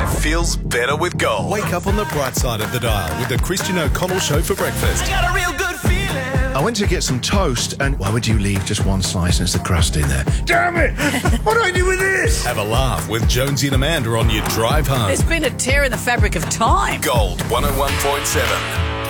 Drive feels better with Gold. Wake up on the bright side of the dial with the Christian O'Connell Show for breakfast. I got a real good feeling. I went to get some toast, and why would you leave just one slice and it's the crust in there? Damn it! What do I do with this? Have a laugh with Jonesy and Amanda on your drive home. There's been a tear in the fabric of time. Gold 101.7.